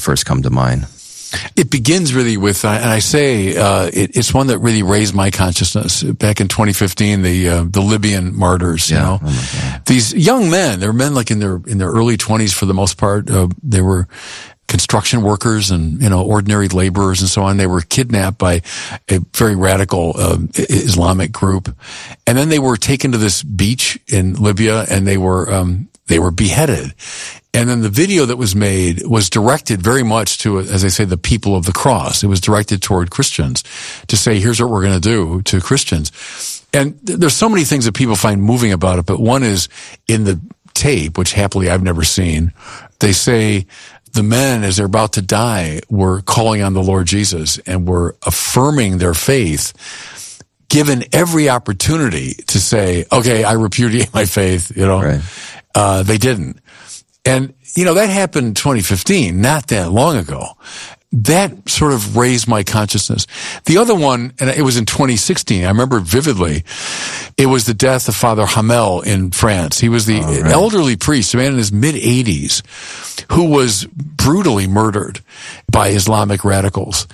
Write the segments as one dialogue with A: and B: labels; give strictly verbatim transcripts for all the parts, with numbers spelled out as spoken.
A: first come to mind?
B: It begins really with, uh, and I say uh, it, it's one that really raised my consciousness. Back in twenty fifteen, the uh, the Libyan martyrs.
A: Yeah.
B: You know,
A: Oh
B: these young men. They were men like in their in their early twenties for the most part. Uh, they were construction workers and, you know, ordinary laborers and so on. They were kidnapped by a very radical uh, Islamic group, and then they were taken to this beach in Libya, and they were um, they were beheaded. And then the video that was made was directed very much to, as I say, the people of the cross. It was directed toward Christians to say, here's what we're going to do to Christians. And th- there's so many things that people find moving about it, but one is in the tape, which happily I've never seen, they say the men, as they're about to die, were calling on the Lord Jesus and were affirming their faith, given every opportunity to say, okay, I repudiate my faith, you know.
A: Right.
B: Uh, they didn't. And, you know, that happened in twenty fifteen, not that long ago. That sort of raised my consciousness. The other one, and it was in twenty sixteen, I remember vividly, it was the death of Father Hamel in France. He was the
A: oh, right.
B: elderly priest, a man in his mid-eighties, who was brutally murdered by Islamic radicals.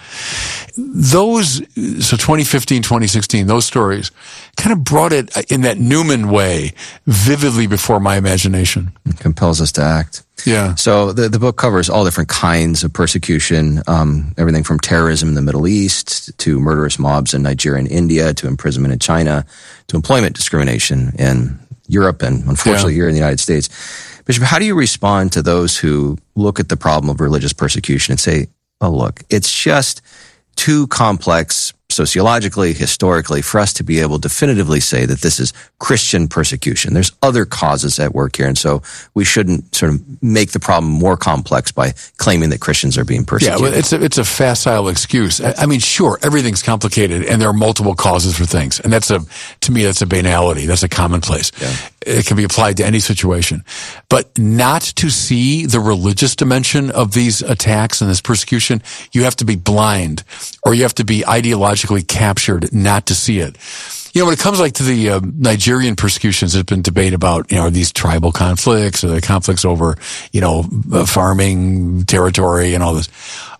B: Those, so twenty fifteen, twenty sixteen, those stories kind of brought it in that Newman way vividly before my imagination.
A: It compels us to act.
B: Yeah.
A: So the, the book covers all different kinds of persecution, um, everything from terrorism in the Middle East to murderous mobs in Nigeria and India to imprisonment in China to employment discrimination in Europe and unfortunately
B: Yeah.
A: here in the United States. Bishop, how do you respond to those who look at the problem of religious persecution and say, oh, look, it's just too complex sociologically, historically, for us to be able to definitively say that this is Christian persecution. There's other causes at work here, and so we shouldn't sort of make the problem more complex by claiming that Christians are being persecuted.
B: Yeah, well, it's a, it's a facile excuse. I, I mean, sure, everything's complicated, and there are multiple causes for things, and that's a, to me, that's a banality. That's a commonplace.
A: Yeah.
B: It can be applied to any situation. But not to see the religious dimension of these attacks and this persecution, you have to be blind, or you have to be ideologically captured not to see it. You know, when it comes like to the uh, Nigerian persecutions, there's been debate about, you know, these tribal conflicts or the conflicts over, you know, uh, farming territory and all this.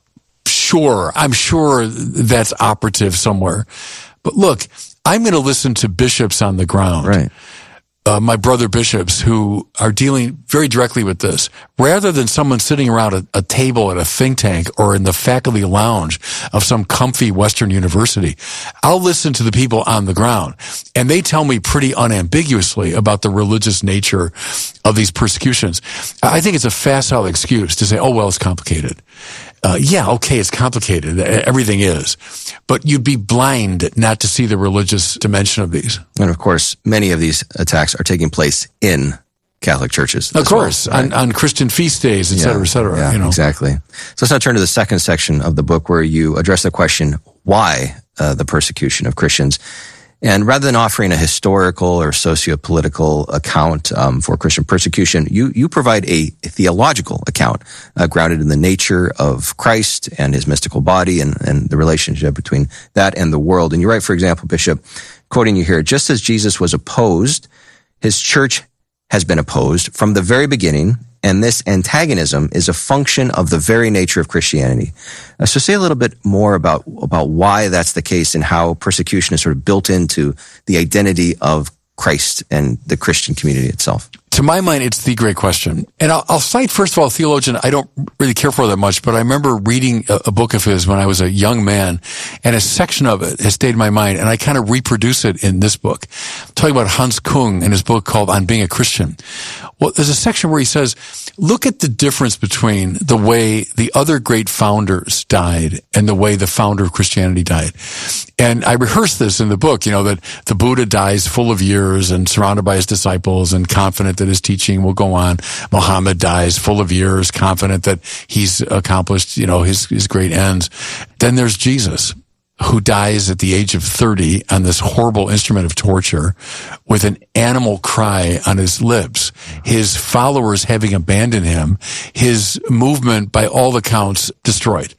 B: Sure, I'm sure that's operative somewhere. But look, I'm going to listen to bishops on the ground.
A: Right.
B: Uh, my brother bishops who are dealing very directly with this, rather than someone sitting around a, a table at a think tank or in the faculty lounge of some comfy Western university. I'll listen to the people on the ground, and they tell me pretty unambiguously about the religious nature of these persecutions. I think it's a facile excuse to say, oh, well, it's complicated. Uh, yeah, okay, it's complicated. Everything is. But you'd be blind not to see the religious dimension of these.
A: And of course, many of these attacks are taking place in Catholic churches.
B: Of course,
A: well, right?
B: on, on Christian feast days, et cetera, et cetera.
A: Yeah,
B: you know.
A: Exactly. So let's now turn to the second section of the book where you address the question, why uh, the persecution of Christians? And rather than offering a historical or socio-political account um, for Christian persecution, you you provide a theological account uh, grounded in the nature of Christ and his mystical body and, and the relationship between that and the world. And you write, for example, Bishop, quoting you here, just as Jesus was opposed, his church has been opposed from the very beginning, and this antagonism is a function of the very nature of Christianity. Uh, so say a little bit more about, about why that's the case and how persecution is sort of built into the identity of Christ and the Christian community itself.
B: To my mind, it's the great question. And I'll, I'll cite, first of all, a theologian I don't really care for that much, but I remember reading a, a book of his when I was a young man, and a section of it has stayed in my mind, and I kind of reproduce it in this book. I'm talking about Hans Kung in his book called On Being a Christian. Well, there's a section where he says, look at the difference between the way the other great founders died and the way the founder of Christianity died. And I rehearse this in the book, you know, that the Buddha dies full of years and surrounded by his disciples and confident that his teaching will go on. Muhammad dies full of years, confident that he's accomplished, you know, his, his great ends. Then there's Jesus, who dies at the age of thirty on this horrible instrument of torture with an animal cry on his lips, his followers having abandoned him, his movement, by all accounts, destroyed.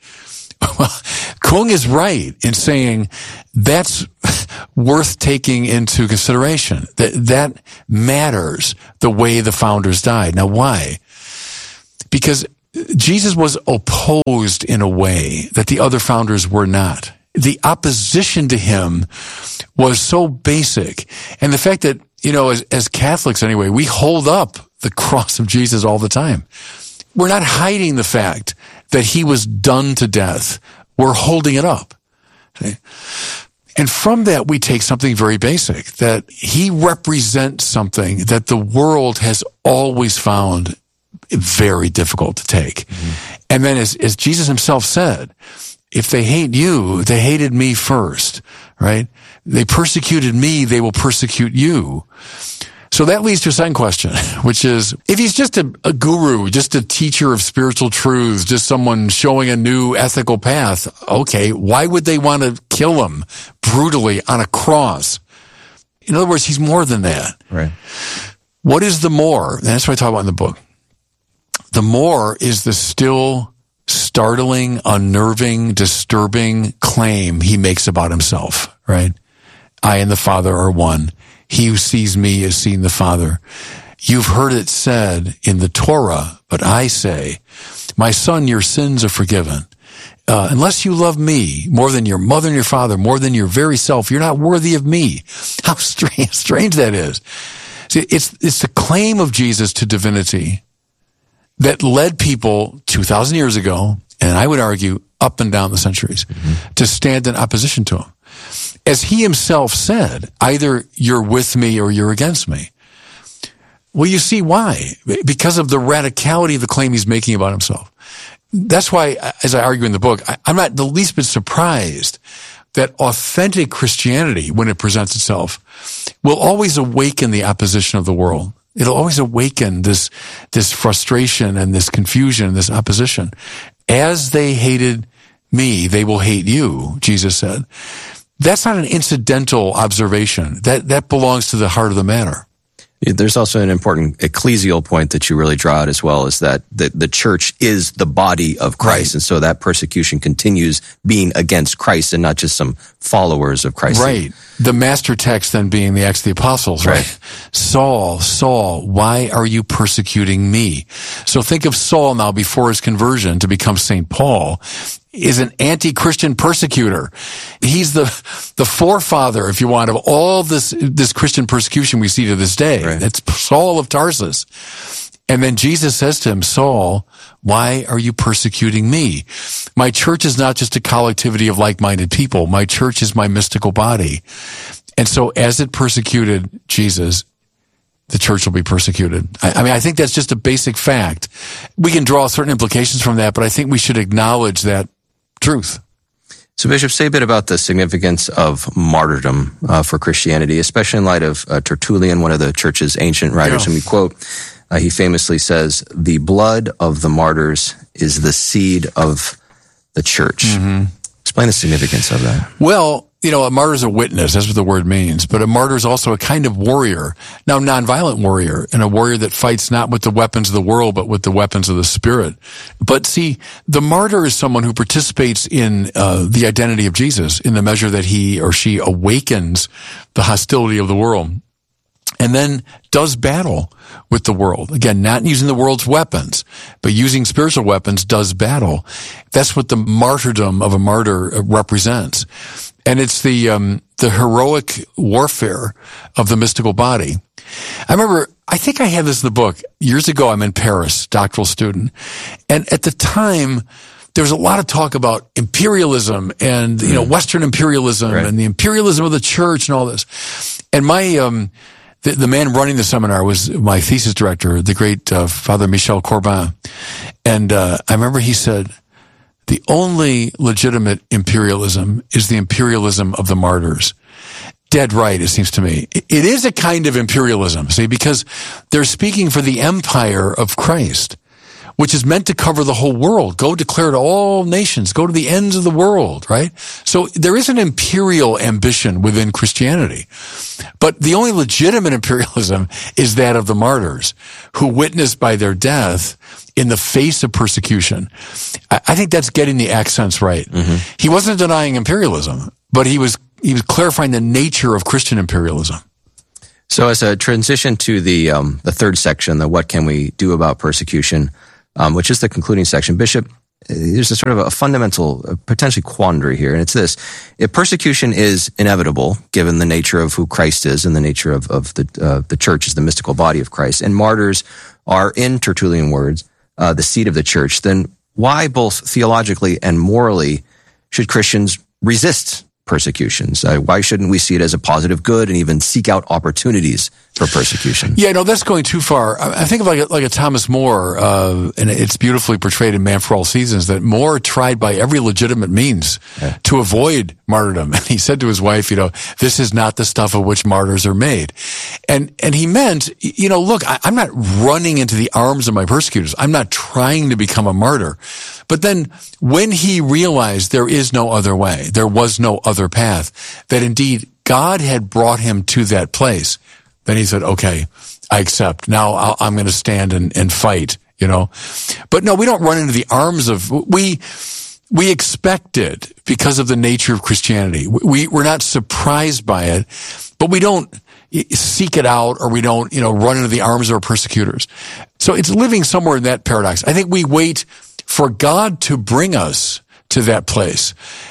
B: Kung is right in saying that's worth taking into consideration. That that matters, the way the founders died. Now, why? Because Jesus was opposed in a way that the other founders were not. The opposition to him was so basic. And the fact that, you know, as, as Catholics anyway, we hold up the cross of Jesus all the time. We're not hiding the fact that he was done to death. We're holding it up. Okay? And from that, we take something very basic, that he represents something that the world has always found very difficult to take. Mm-hmm. And then as, as Jesus himself said, if they hate you, they hated me first, right? They persecuted me, they will persecute you. So that leads to a second question, which is, if he's just a, a guru, just a teacher of spiritual truths, just someone showing a new ethical path, okay, why would they want to kill him brutally on a cross? In other words, he's more than that.
A: Right.
B: What is the more? And that's what I talk about in the book. The more is the still startling, unnerving, disturbing claim he makes about himself, right? I and the Father are one. He who sees me has seen the Father. You've heard it said in the Torah, but I say, my son, your sins are forgiven. Uh, unless you love me more than your mother and your father, more than your very self, you're not worthy of me. How strange, strange that is. See, it's, it's the claim of Jesus to divinity that led people two thousand years ago, and I would argue up and down the centuries, mm-hmm. to stand in opposition to him. As he himself said, either you're with me or you're against me. Well, you see why. Because of the radicality of the claim he's making about himself. That's why, as I argue in the book, I, I'm not the least bit surprised that authentic Christianity, when it presents itself, will always awaken the opposition of the world. It'll always awaken this, this frustration and this confusion and this opposition. As they hated me, they will hate you, Jesus said. That's not an incidental observation. That, that belongs to the heart of the matter.
A: There's also an important ecclesial point that you really draw out as well, is that the, the church is the body of Christ. Right. And so that persecution continues being against Christ and not just some followers of Christ.
B: Right. The master text then being the Acts of the Apostles, right? right? Saul, Saul, why are you persecuting me? So think of Saul now before his conversion to become Saint Paul is an anti-Christian persecutor. He's the the forefather, if you want, of all this this Christian persecution we see to this day. Right. That's Saul of Tarsus. And then Jesus says to him, Saul, why are you persecuting me? My church is not just a collectivity of like-minded people. My church is my mystical body. And so as it persecuted Jesus, the church will be persecuted. I, I mean, I think that's just a basic fact. We can draw certain implications from that, but I think we should acknowledge that truth.
A: So, Bishop, say a bit about the significance of martyrdom uh, for Christianity, especially in light of uh, Tertullian, one of the church's ancient writers, yeah. whom we quote. Uh, he famously says, the blood of the martyrs is the seed of the church. Mm-hmm. Explain the significance of that.
B: Well, you know, a martyr is a witness. That's what the word means. But a martyr is also a kind of warrior. Now, nonviolent warrior, and a warrior that fights not with the weapons of the world, but with the weapons of the Spirit. But see, the martyr is someone who participates in uh, the identity of Jesus in the measure that he or she awakens the hostility of the world. And then does battle with the world. Again, not using the world's weapons, but using spiritual weapons, does battle. That's what the martyrdom of a martyr represents. And it's the um, the heroic warfare of the mystical body. I remember, I think I had this in the book. Years ago, I'm in Paris, doctoral student. And at the time, there was a lot of talk about imperialism and, you know, Western imperialism right. and the imperialism of the church and all this. And my... um The, the man running the seminar was my thesis director, the great uh, Father Michel Corbin. And uh, I remember he said, the only legitimate imperialism is the imperialism of the martyrs. Dead right, it seems to me. It, it is a kind of imperialism, see, because they're speaking for the empire of Christ, which is meant to cover the whole world. Go declare to all nations. Go to the ends of the world, right? So there is an imperial ambition within Christianity. But the only legitimate imperialism is that of the martyrs, who witnessed by their death in the face of persecution. I think that's getting the accents right. Mm-hmm. He wasn't denying imperialism, but he was he was clarifying the nature of Christian imperialism.
A: So as a transition to the um, the third section, the what can we do about persecution, um, which is the concluding section, Bishop, there's a sort of a fundamental, potentially quandary here, and it's this. If persecution is inevitable, given the nature of who Christ is and the nature of, of the uh, the church as the mystical body of Christ, and martyrs are, in Tertullian words, uh, the seat of the church, then why, both theologically and morally, should Christians resist persecutions? Uh, why shouldn't we see it as a positive good and even seek out opportunities for persecution?
B: Yeah, no, that's going too far. I, I think of like a, like a Thomas More, uh, and it's beautifully portrayed in Man for All Seasons, that More tried by every legitimate means yeah. to avoid martyrdom. And he said to his wife, you know, this is not the stuff of which martyrs are made. And and he meant, you know, look, I, I'm not running into the arms of my persecutors. I'm not trying to become a martyr. But then when he realized there is no other way, there was no other path, that indeed God had brought him to that place, then he said, okay, I accept. Now I'll, I'm going to stand and, and fight, you know. But no, we don't run into the arms of, we, we expect it because of the nature of Christianity. We, we're not surprised by it, but we don't seek it out, or we don't, you know, run into the arms of our persecutors. So it's living somewhere in that paradox. I think we wait for God to bring us to that place.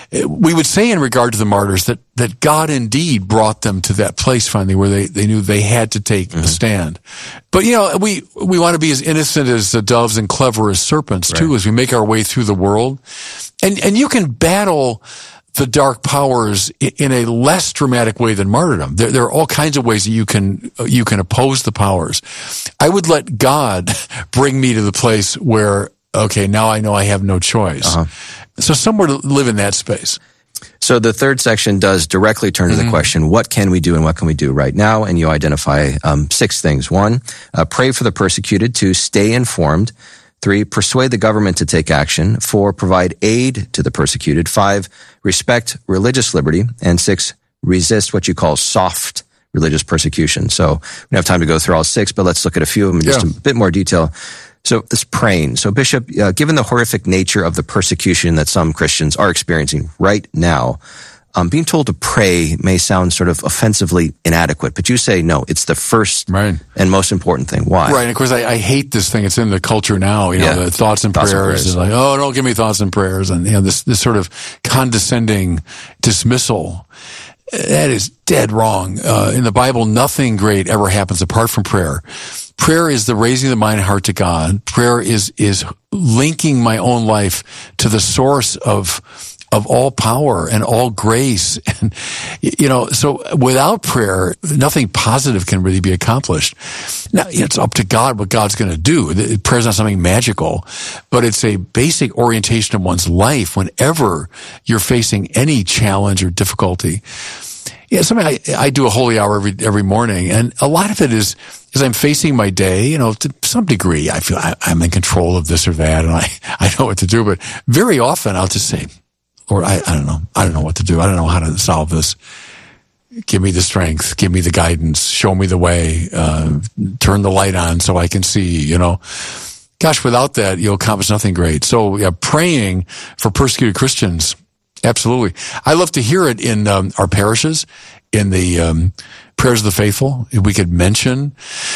B: We would say in regard to the martyrs that, that God indeed brought them to that place finally where they, they knew they had to take mm-hmm. a stand. But, you know, we, we want to be as innocent as the doves and clever as serpents too, right, as we make our way through the world. And, and you can battle the dark powers in a less dramatic way than martyrdom. There, there are all kinds of ways that you can, you can oppose the powers. I would let God bring me to the place where, okay, now I know I have no choice. Uh-huh. So somewhere to live in that space.
A: So the third section does directly turn to mm-hmm. the question, what can we do and what can we do right now? And you identify um, six things. One, uh, pray for the persecuted. Two, stay informed. Three, persuade the government to take action. Four, provide aid to the persecuted. Five, respect religious liberty. And six, resist what you call soft religious persecution. So we don't have time to go through all six, but let's look at a few of them in yeah. just a bit more detail. So this praying. So Bishop, uh, given the horrific nature of the persecution that some Christians are experiencing right now, um, being told to pray may sound sort of offensively inadequate, but you say, no, it's the first right. and most important thing. Why?
B: Right. And of course, I, I hate this thing. It's in the culture now, you know, yeah. the thoughts and thoughts prayers. And prayers. And like, oh, don't give me thoughts and prayers. And, you know, this, this sort of condescending dismissal. That is dead wrong. Uh, in the Bible, nothing great ever happens apart from prayer. Prayer is the raising of the mind and heart to God. Prayer is, is linking my own life to the source of, of all power and all grace. And, you know, so without prayer, nothing positive can really be accomplished. Now, it's up to God what God's going to do. Prayer is not something magical, but it's a basic orientation of one's life whenever you're facing any challenge or difficulty. Yeah, something I, I do a holy hour every every morning, and a lot of it is as I'm facing my day, you know, to some degree, I feel I, I'm in control of this or that, and I, I know what to do. But very often, I'll just say, Lord, I, I don't know, I don't know what to do. I don't know how to solve this. Give me the strength, give me the guidance, show me the way, uh, turn the light on so I can see. You know, gosh, without that, you'll accomplish nothing great. So, yeah, praying for persecuted Christians. Absolutely. I love to hear it in um, our parishes, in the um, prayers of the faithful. We could mention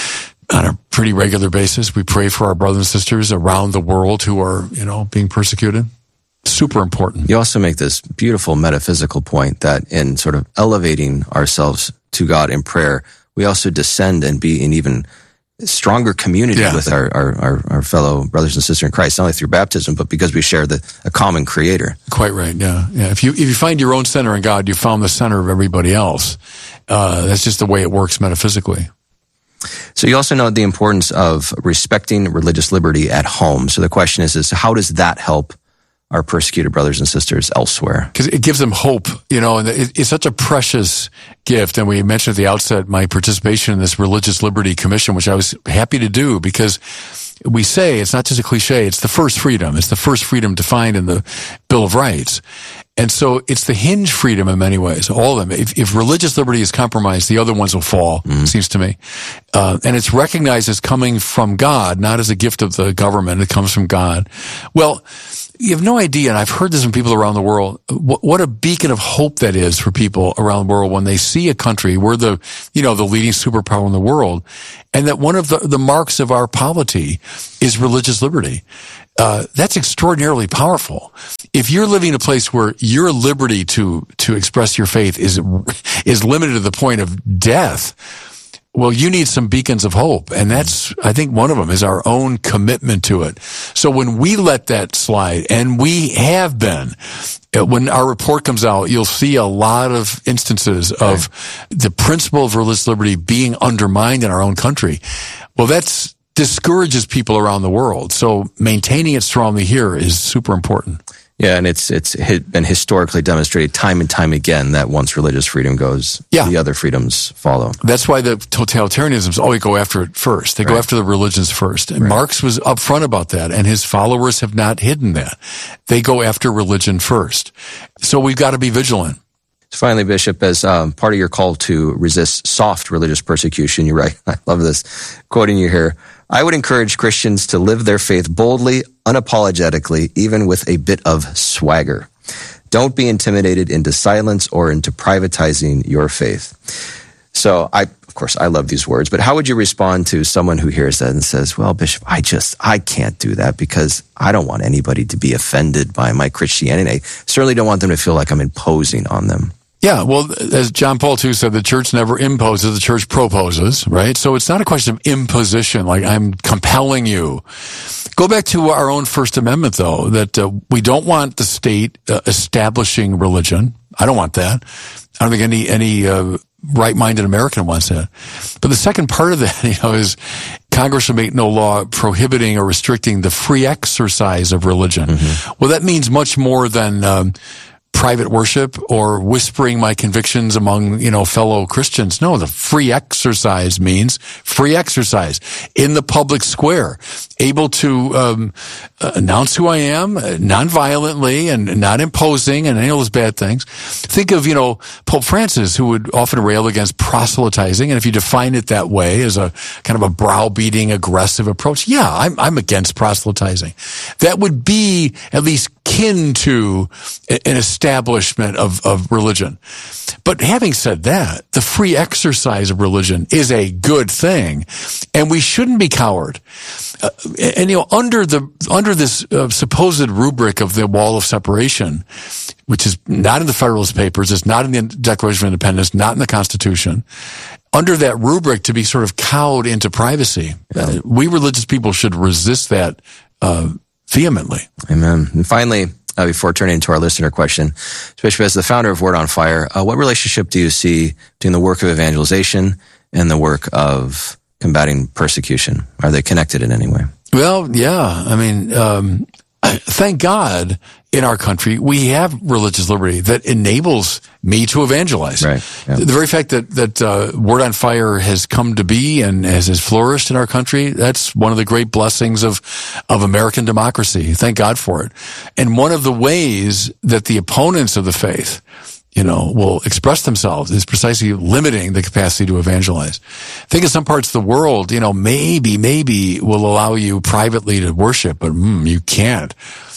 B: on a pretty regular basis, we pray for our brothers and sisters around the world who are, you know, being persecuted. Super important.
A: You also make this beautiful metaphysical point that in sort of elevating ourselves to God in prayer, we also descend and be in even stronger community yeah. with our, our, our, our fellow brothers and sisters in Christ, not only through baptism, but because we share the a common creator.
B: Quite right. Yeah. Yeah. If you, if you find your own center in God, you found the center of everybody else. Uh, that's just the way it works metaphysically.
A: So you also know the importance of respecting religious liberty at home. So the question is, is how does that help our persecuted brothers and sisters elsewhere?
B: Because it gives them hope, you know, and it's such a precious gift. And we mentioned at the outset my participation in this Religious Liberty Commission, which I was happy to do because we say it's not just a cliche, it's the first freedom. It's the first freedom defined in the Bill of Rights. And so it's the hinge freedom in many ways, all of them. If, if religious liberty is compromised, the other ones will fall, mm-hmm. it seems to me. Uh, and it's recognized as coming from God, not as a gift of the government. It comes from God. Well, you have no idea, and I've heard this from people around the world, what, what a beacon of hope that is for people around the world when they see a country, we're the, you know, the leading superpower in the world, and that one of the, the marks of our polity is religious liberty. Uh, that's extraordinarily powerful. If you're living in a place where your liberty to, to express your faith is, is limited to the point of death, well, you need some beacons of hope. And that's, I think one of them is our own commitment to it. So when we let that slide, and we have been, when our report comes out, you'll see a lot of instances of right. the principle of religious liberty being undermined in our own country. Well, that's, discourages people around the world. So maintaining it strongly here is super important.
A: Yeah, and it's it's been historically demonstrated time and time again that once religious freedom goes, yeah. the other freedoms follow.
B: That's why the totalitarianisms always go after it first. They right. go after the religions first. And right. Marx was upfront about that, and his followers have not hidden that. They go after religion first. So we've got to be vigilant.
A: Finally, Bishop, as um, part of your call to resist soft religious persecution, you write, I love this, quoting you here, I would encourage Christians to live their faith boldly, unapologetically, even with a bit of swagger. Don't be intimidated into silence or into privatizing your faith. So I, of course, I love these words, but how would you respond to someone who hears that and says, well, Bishop, I just, I can't do that because I don't want anybody to be offended by my Christianity. I certainly don't want them to feel like I'm imposing on them.
B: Yeah, well, as John Paul the Second said, the church never imposes, the church proposes, right? So it's not a question of imposition, like I'm compelling you. Go back to our own First Amendment, though, that uh, we don't want the state uh, establishing religion. I don't want that. I don't think any any uh, right-minded American wants that. But the second part of that, you know, is Congress will make no law prohibiting or restricting the free exercise of religion. Mm-hmm. Well, that means much more than um, private worship or whispering my convictions among, you know, fellow Christians. No, the free exercise means free exercise in the public square, able to um, announce who I am non-violently and not imposing and any of those bad things. Think of, you know, Pope Francis, who would often rail against proselytizing, and if you define it that way as a kind of a browbeating, aggressive approach, yeah, I'm, I'm against proselytizing. That would be at least kin to an establishment of, of religion. But having said that, the free exercise of religion is a good thing, and we shouldn't be coward. Uh, and, you know, under the, under this uh, supposed rubric of the wall of separation, which is not in the Federalist Papers, it's not in the Declaration of Independence, not in the Constitution, under that rubric to be sort of cowed into privacy, uh, we religious people should resist that, uh, vehemently.
A: Amen. And finally, uh, before turning to our listener question, Bishop, as the founder of Word on Fire, uh, what relationship do you see between the work of evangelization and the work of combating persecution? Are they connected in any way?
B: Well, yeah. I mean, um, thank God in our country we have religious liberty that enables me to evangelize.
A: Right. Yeah.
B: The very fact that that uh, Word on Fire has come to be and has, has flourished in our country, that's one of the great blessings of of American democracy. Thank God for it. And one of the ways that the opponents of the faith, you know, will express themselves is precisely limiting the capacity to evangelize. I think in some parts of the world, you know, maybe, maybe will allow you privately to worship, but mm, you can't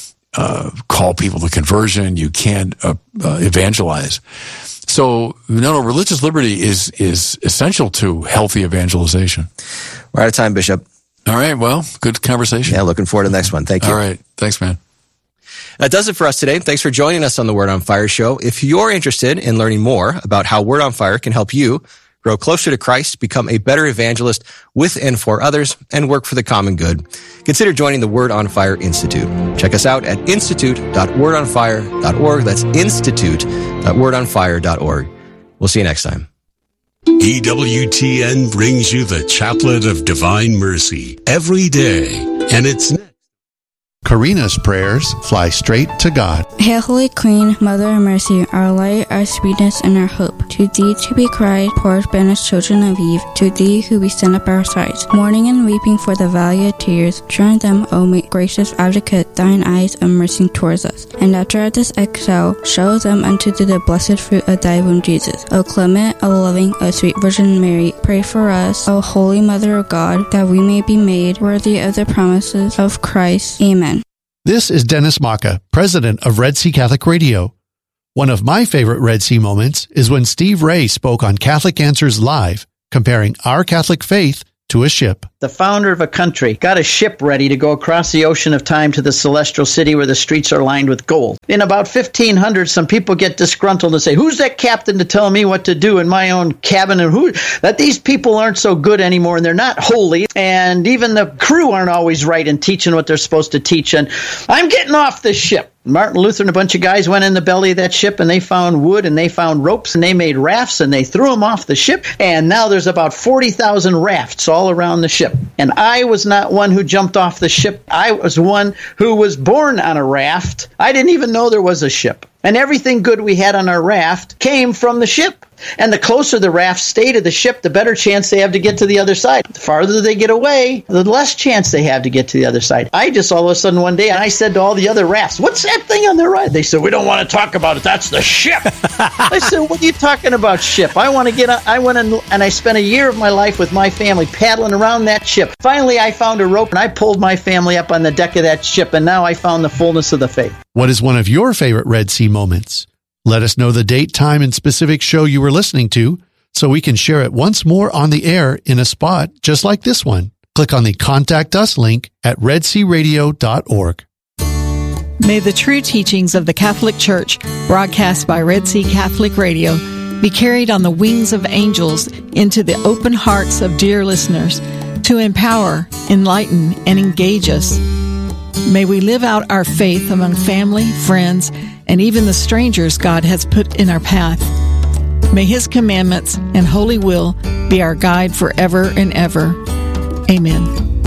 B: uh, call people to conversion. You can't uh, uh, evangelize. So, no, no, religious liberty is is essential to healthy evangelization.
A: We're out of time, Bishop.
B: All right. Well, good conversation.
A: Yeah, looking forward to the next one. Thank you.
B: All right. Thanks, man.
A: That does it for us today. Thanks for joining us on the Word on Fire show. If you're interested in learning more about how Word on Fire can help you grow closer to Christ, become a better evangelist with and for others, and work for the common good, consider joining the Word on Fire Institute. Check us out at institute dot word on fire dot org. That's institute dot word on fire dot org. We'll see you next time.
C: E W T N brings you the Chaplet of Divine Mercy every day, and it's next.
D: Karina's prayers fly straight to God.
E: Hail, Holy Queen, Mother of Mercy, our light, our sweetness, and our hope. To thee to be cried, poor banished children of Eve, to thee who we send up our sighs, mourning and weeping for the valley of tears. Turn them, O most gracious Advocate, thine eyes of mercy towards us, and after this exile, show them unto the blessed fruit of thy womb, Jesus. O clement, O loving, O sweet Virgin Mary, pray for us, O Holy Mother of God, that we may be made worthy of the promises of Christ. Amen.
D: This is Dennis Maka, president of Red Sea Catholic Radio. One of my favorite Red Sea moments is when Steve Ray spoke on Catholic Answers Live, comparing our Catholic faith to a ship.
F: The founder of a country got a ship ready to go across the ocean of time to the celestial city where the streets are lined with gold. In about fifteen hundred, some people get disgruntled and say, who's that captain to tell me what to do in my own cabin? And who that these people aren't so good anymore and they're not holy. And even the crew aren't always right in teaching what they're supposed to teach. And I'm getting off this ship. Martin Luther and a bunch of guys went in the belly of that ship and they found wood and they found ropes and they made rafts and they threw them off the ship. And now there's about forty thousand rafts all around the ship. And I was not one who jumped off the ship. I was one who was born on a raft. I didn't even know there was a ship. And everything good we had on our raft came from the ship. And the closer the raft stay to the ship, the better chance they have to get to the other side. The farther they get away, the less chance they have to get to the other side. I just all of a sudden one day, and I said to all the other rafts, what's that thing on the right? They said, we don't want to talk about it. That's the ship. I said, what are you talking about, ship? I want to get on. I went in, and I spent a year of my life with my family paddling around that ship. Finally, I found a rope, and I pulled my family up on the deck of that ship, and now I found the fullness of the faith.
D: What is one of your favorite Red Sea moments? Let us know the date, time, and specific show you were listening to so we can share it once more on the air in a spot just like this one. Click on the Contact Us link at red sea radio dot org.
G: May the true teachings of the Catholic Church, broadcast by Red Sea Catholic Radio, be carried on the wings of angels into the open hearts of dear listeners to empower, enlighten, and engage us. May we live out our faith among family, friends, and even the strangers God has put in our path. May His commandments and holy will be our guide forever and ever. Amen.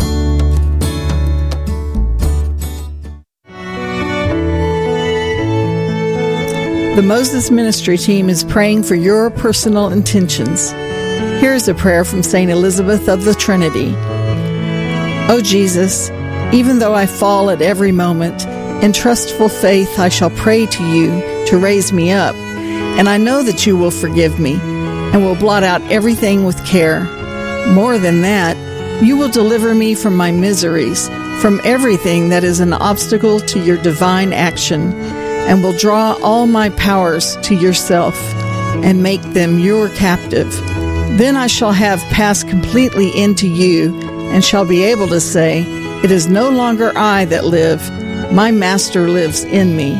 G: The Moses Ministry team is praying for your personal intentions. Here's a prayer from Saint Elizabeth of the Trinity. O Jesus, even though I fall at every moment, in trustful faith I shall pray to you to raise me up, and I know that you will forgive me and will blot out everything with care. More than that, you will deliver me from my miseries, from everything that is an obstacle to your divine action, and will draw all my powers to yourself and make them your captive. Then I shall have passed completely into you and shall be able to say, it is no longer I that live, my Master lives in me.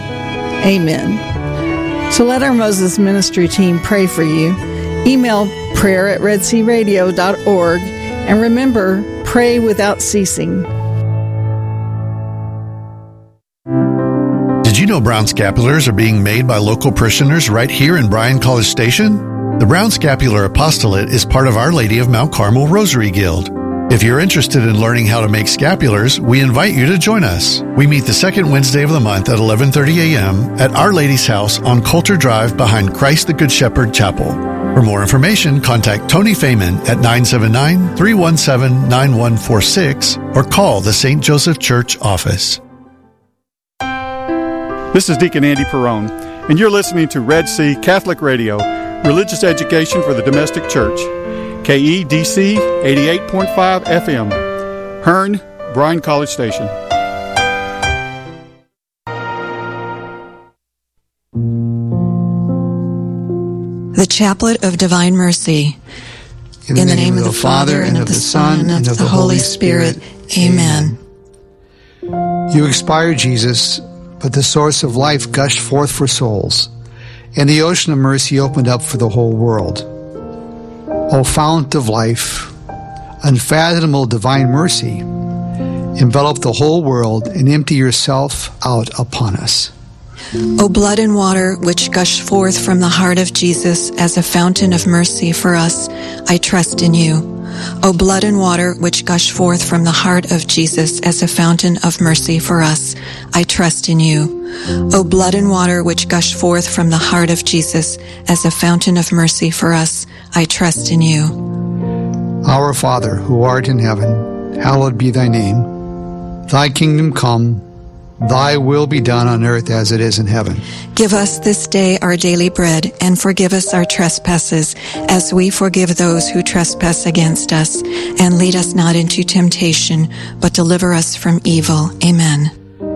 G: Amen. So let our Moses Ministry team pray for you. Email prayer at red sea radio dot org, and remember, pray without ceasing.
D: Did you know brown scapulars are being made by local parishioners right here in Bryan College Station? The Brown Scapular Apostolate is part of Our Lady of Mount Carmel Rosary Guild. If you're interested in learning how to make scapulars, we invite you to join us. We meet the second Wednesday of the month at eleven thirty a.m. at Our Lady's house on Coulter Drive behind Christ the Good Shepherd Chapel. For more information, contact Tony Feynman at nine seven nine, three one seven, nine one four six or call the Saint Joseph Church office.
H: This is Deacon Andy Perrone, and you're listening to Red Sea Catholic Radio, religious education for the domestic church. K E D C eighty-eight point five F M, Hearn, Bryan College Station.
I: The Chaplet of Divine Mercy. In the, In the name, name of the, the Father, and of the Son, and of the Holy Spirit. Spirit. Amen.
J: You expired, Jesus, but the source of life gushed forth for souls, and the ocean of mercy opened up for the whole world. O fount of life, unfathomable divine mercy, envelop the whole world and empty yourself out upon us.
I: O blood and water which gush forth from the heart of Jesus as a fountain of mercy for us, I trust in you. O blood and water which gush forth from the heart of Jesus as a fountain of mercy for us, I trust in you. O blood and water which gush forth from the heart of Jesus as a fountain of mercy for us, I trust in you.
J: Our Father, who art in heaven, hallowed be thy name. Thy kingdom come, thy will be done on earth as it is in heaven.
I: Give us this day our daily bread, and forgive us our trespasses, as we forgive those who trespass against us. And lead us not into temptation, but deliver us from evil. Amen.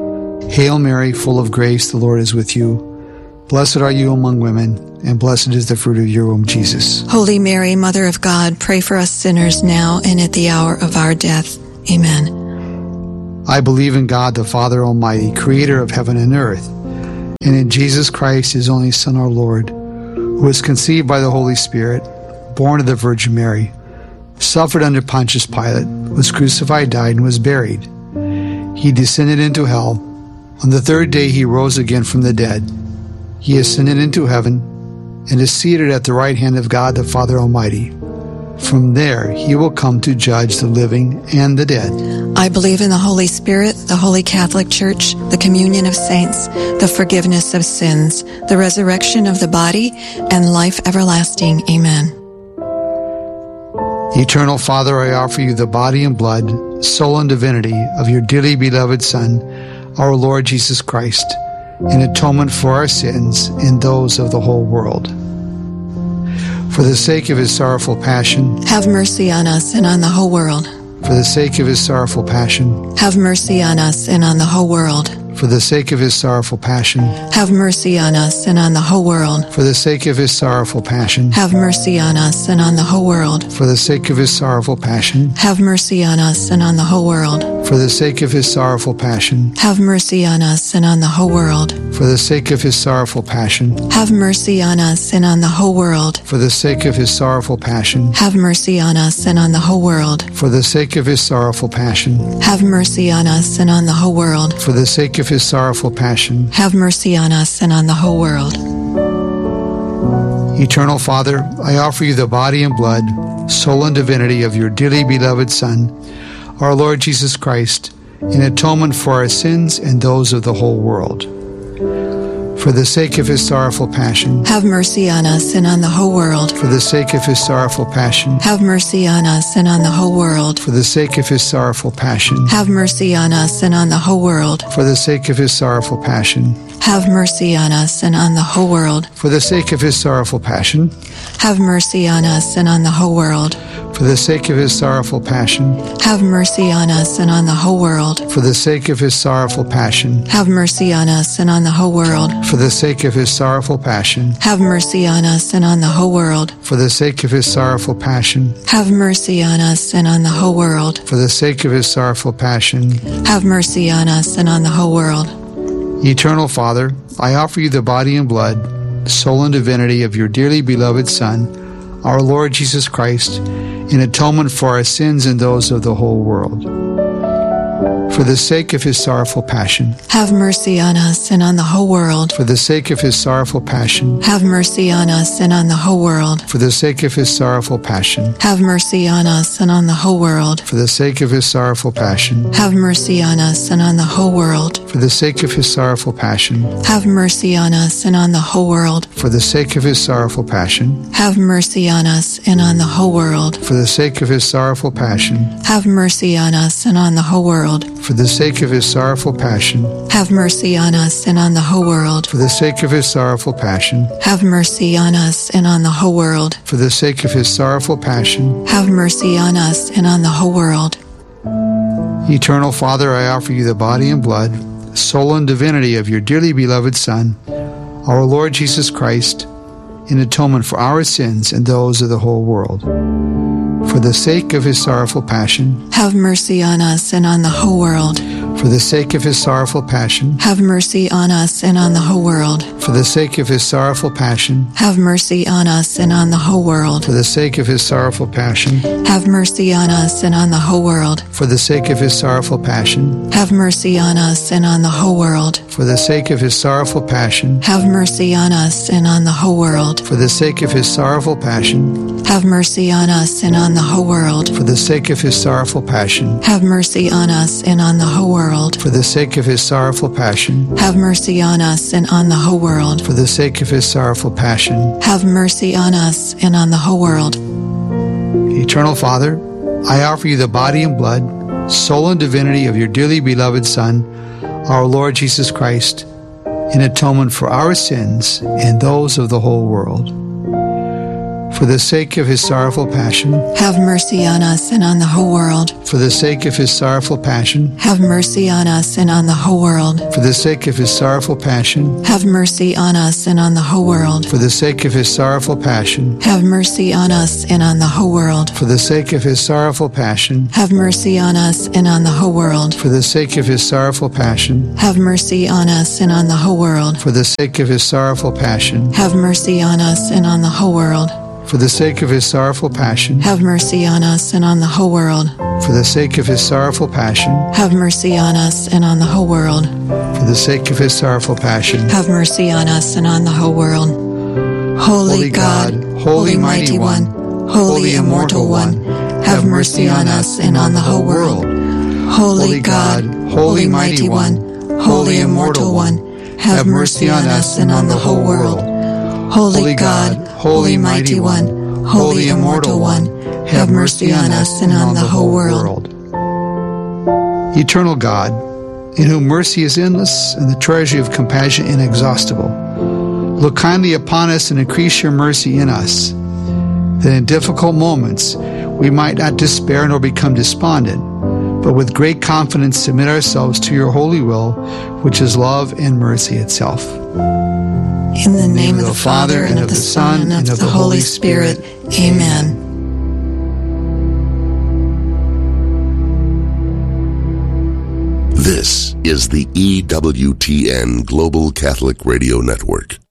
J: Hail Mary, full of grace, the Lord is with you. Blessed are you among women, and blessed is the fruit of your womb, Jesus.
I: Holy Mary, Mother of God, pray for us sinners now and at the hour of our death. Amen.
J: I believe in God, the Father Almighty, creator of heaven and earth, and in Jesus Christ, his only Son, our Lord, who was conceived by the Holy Spirit, born of the Virgin Mary, suffered under Pontius Pilate, was crucified, died, and was buried. He descended into hell. On the third day he rose again from the dead. He ascended into heaven and is seated at the right hand of God the Father Almighty. From there he will come to judge the living and the dead.
I: I believe in the Holy Spirit, the Holy Catholic Church, the communion of saints, the forgiveness of sins, the resurrection of the body, and life everlasting. Amen.
J: Eternal Father, I offer you the body and blood, soul and divinity of your dearly beloved Son, our Lord Jesus Christ, in atonement for our sins and those of the whole world. For the sake of his sorrowful passion,
I: have mercy on us and on the whole world.
J: For the sake of his sorrowful passion,
I: have mercy on us and on the whole world.
J: For the sake of his sorrowful passion,
I: have mercy on us and on the whole world.
J: For the sake of his sorrowful passion,
I: have mercy on us and on the whole world.
J: For the sake of his sorrowful passion,
I: have mercy on us and on the whole world.
J: For the sake of his sorrowful passion,
I: have mercy on us and on the whole world.
J: For the sake of his sorrowful passion,
I: have mercy on us and on the whole world.
J: For the sake of his sorrowful passion,
I: have mercy on us and on the whole world.
J: For the sake of his sorrowful passion,
I: have mercy on us and on the whole world.
J: For the sake of his sorrowful passion,
I: have mercy on us and on the whole world.
J: Eternal Father, I offer you the body and blood, soul and divinity of your dearly beloved Son, our Lord Jesus Christ, in atonement for our sins and those of the whole world. For the sake of his sorrowful passion,
I: have mercy on us and on the whole world.
J: For the sake of his sorrowful passion,
I: have mercy on us and on the whole world.
J: For the sake of his sorrowful passion,
I: have mercy on us and on the whole world.
J: For the sake of his sorrowful passion,
I: have mercy on us and on the whole world.
J: For the sake of his sorrowful passion,
I: have mercy on us and on the whole world.
J: For the sake of his sorrowful passion,
I: have mercy on us and on the whole world.
J: For the sake of his sorrowful passion,
I: have mercy on us and on the whole world.
J: For the sake of his sorrowful passion,
I: have mercy on us and on the whole world.
J: For the sake of his sorrowful passion,
I: have mercy on us and on the whole world.
J: For the sake of his sorrowful passion,
I: have mercy on us and on the whole world.
J: Eternal Father, I offer you the body and blood, soul and divinity of your dearly beloved Son, our Lord Jesus Christ, in atonement for our sins and those of the whole world. For the sake of his sorrowful passion,
I: have mercy on us and on the whole world.
J: For the sake of his sorrowful passion,
I: have mercy on us and on the whole world.
J: For the sake of his sorrowful passion,
I: have mercy on us and on the whole world.
J: For the sake of his sorrowful passion,
I: have mercy on us and on the whole world.
J: For the sake of his sorrowful passion,
I: have mercy on us and on the whole world.
J: For the sake of his sorrowful passion,
I: have mercy on us and on the whole world.
J: For the sake of his sorrowful passion,
I: have mercy on us and on the whole world.
J: For the sake of his sorrowful passion,
I: have mercy on us and on the whole world.
J: For the sake of his sorrowful passion,
I: have mercy on us and on the whole world.
J: For the sake of his sorrowful passion,
I: have mercy on us and on the whole world.
J: Eternal Father, I offer you the body and blood, soul and divinity of your dearly beloved Son, our Lord Jesus Christ, in atonement for our sins and those of the whole world. For the sake of his sorrowful passion,
I: have mercy on us and on the whole world.
J: For the sake of his sorrowful passion,
I: have mercy on us and on the whole world.
J: For the sake of his sorrowful passion,
I: have mercy on us and on the whole world.
J: For the sake of his sorrowful passion,
I: have mercy on us and on the whole world.
J: For the sake of his sorrowful passion,
I: have mercy on us and on the whole world.
J: For the sake of his sorrowful passion,
I: have mercy on us and on the whole world.
J: For the sake of his sorrowful passion,
I: have mercy on us and on the whole world.
J: For the sake of his sorrowful passion,
I: have mercy on us and on the whole world.
J: For the sake of his sorrowful passion,
I: have mercy on us and on the whole world.
J: For the sake of his sorrowful passion,
I: have mercy on us and on the whole world.
J: Eternal Father, I offer you the body and blood, soul and divinity of your dearly beloved Son, our Lord Jesus Christ, in atonement for our sins and those of the whole world. For the sake of his sorrowful passion,
I: have mercy on us and on the whole world.
J: For the sake of his sorrowful passion,
I: have mercy on us and on the whole world.
J: For the sake of his sorrowful passion,
I: have mercy on us and on the whole world.
J: For the sake of his sorrowful passion,
I: have mercy on us and on the whole world.
J: For the sake of his sorrowful passion,
I: have mercy on us and on the whole world.
J: For the sake of his sorrowful passion,
I: have mercy on us and on the whole world.
J: For the sake of his sorrowful passion,
I: have mercy on us and on the whole world.
J: For the sake of his sorrowful passion,
I: have mercy on us and on the whole world.
J: For the sake of his sorrowful passion,
I: have mercy on us and on the whole world.
J: For the sake of his sorrowful passion,
I: have mercy on us and on the whole world. Holy, Holy God, God, Holy Mighty One, Holy Immortal One, have mercy on us and on the whole world. Holy God, Holy Mighty One, Holy Immortal One, have mercy on us and on the whole world. Holy God, Holy Mighty One, Holy Immortal One, have mercy on us and on the whole world.
J: Eternal God, in whom mercy is endless and the treasury of compassion inexhaustible, look kindly upon us and increase your mercy in us, that in difficult moments we might not despair nor become despondent, but with great confidence submit ourselves to your holy will, which is love and mercy itself.
I: In the name of the Father, and of the Son, and of the Holy Spirit. Amen.
K: This is the E W T N Global Catholic Radio Network.